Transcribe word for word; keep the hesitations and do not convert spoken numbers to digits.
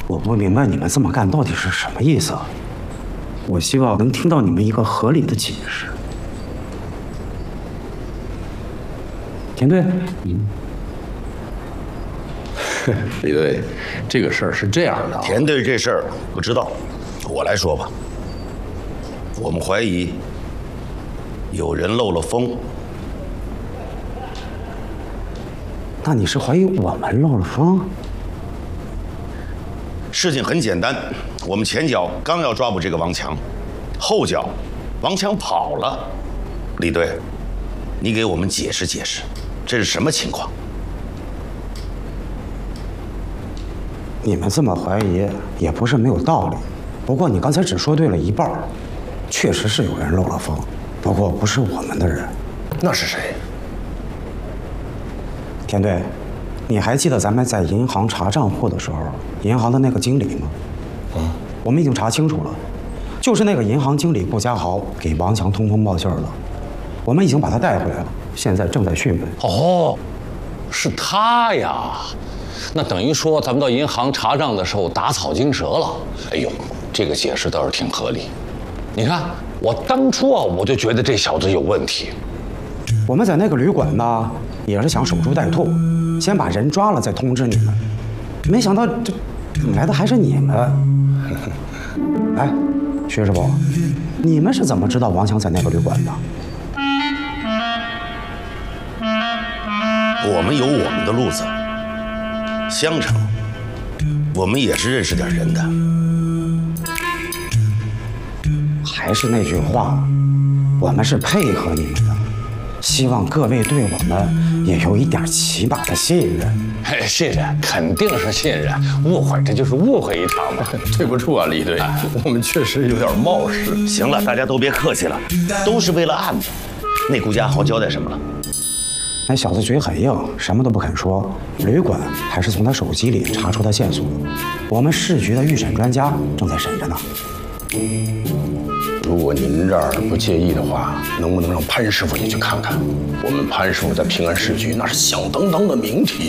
我不明白你们这么干到底是什么意思。我希望能听到你们一个合理的解释。田队，嗯， 李队，这个事儿是这样的、啊。 田队这事儿我知道，我来说吧。我们怀疑有人漏了风。 那你是怀疑我们漏了风？ 事情很简单，我们前脚刚要抓捕这个王强，后脚王强跑了。李队，你给我们解释解释，这是什么情况？ 你们这么怀疑也不是没有道理，不过你刚才只说对了一半，确实是有人漏了风，不过不是我们的人。 那是谁？ 田队，你还记得咱们在银行查账户的时候，银行的那个经理吗？嗯，我们已经查清楚了，就是那个银行经理顾家豪给王强通风报信了，我们已经把他带回来了，现在正在讯问。 哦，是他呀。那等于说咱们到银行查账的时候打草惊蛇了。哎呦，这个解释倒是挺合理。你看，我当初啊，我就觉得这小子有问题。 我们在那个旅馆呢，也是想守株待兔，先把人抓了再通知你们。没想到这来的还是你们。哎，薛师傅，你们是怎么知道王强在那个旅馆的？ 我们有我们的路子。香城，我们也是认识点人的。 还是那句话，我们是配合你们的，希望各位对我们也有一点起码的信任。 哎，信任肯定是信任，误会这就是误会一场嘛。 对不住啊，李队，我们确实有点冒失。 行了，大家都别客气了，都是为了案子。那顾家豪交代什么了？ 那小子嘴很硬，什么都不肯说。旅馆还是从他手机里查出他线索，我们市局的预审专家正在审着呢。 如果您这儿不介意的话，能不能让潘师傅也去看看？我们潘师傅在平安市局那是响当当的名气。